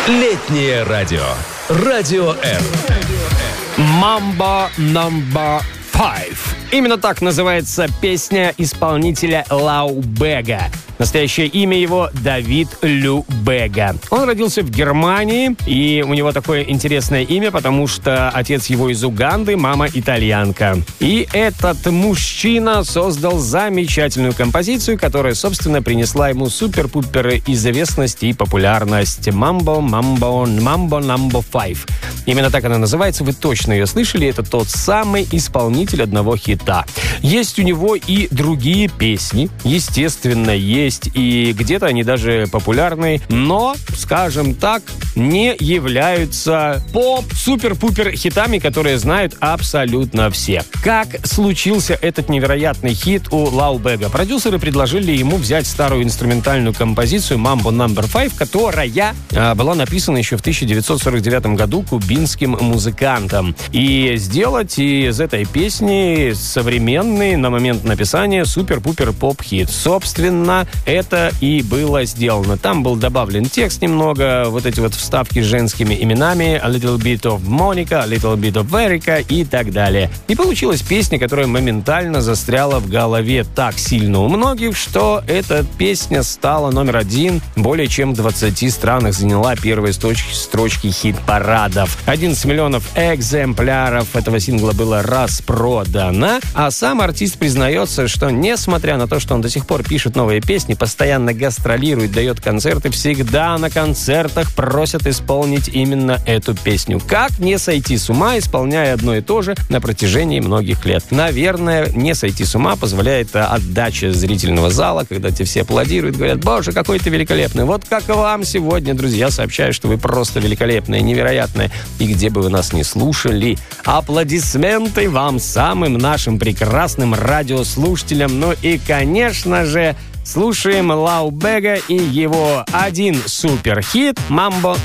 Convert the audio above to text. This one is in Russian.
Летнее радио. Радио Р. Mambo No. 5. Именно так называется песня исполнителя Лау Бега. Настоящее имя его Давид Лю Бега. Он родился в Германии, и у него такое интересное имя, потому что отец его из Уганды, мама итальянка. И этот мужчина создал замечательную композицию, которая, собственно, принесла ему супер-пупер известность и популярность. Mambo No. 5. Именно так она называется, вы точно ее слышали, это тот самый исполнитель одного хита. Есть у него и другие песни, естественно, есть, и где-то они даже популярны, но, скажем так, не являются поп-супер-пупер хитами, которые знают абсолютно все. Как случился этот невероятный хит у Лау Бега? Продюсеры предложили ему взять старую инструментальную композицию Mambo No. 5, которая была написана еще в 1949 году кубинским музыкантом, и сделать из этой песни современный на момент написания супер-пупер поп-хит. Собственно, это и было сделано. Там был добавлен текст немного, вот эти вот вставки с женскими именами, a little bit of Monica, a little bit of Erica и так далее. И получилась песня, которая моментально застряла в голове так сильно у многих, что эта песня стала номер 1. Более чем в 20 странах заняла первые строчки хит-парадов. 11 миллионов экземпляров этого сингла было распродано, а сам артист признается, что несмотря на то, что он до сих пор пишет новые песни, постоянно гастролирует, дает концерты, всегда на концертах просят исполнить именно эту песню. Как не сойти с ума, исполняя одно и то же на протяжении многих лет? Наверное, не сойти с ума позволяет отдача зрительного зала, когда те все аплодируют, говорят: «Боже, какой ты великолепный». Вот как и вам сегодня, друзья, сообщаю, что вы просто великолепные, невероятные. И где бы вы нас ни слушали, аплодисменты вам, самым нашим прекрасным радиослушателям. Ну и, конечно же, слушаем Лау Бега и его один суперхит «Mambo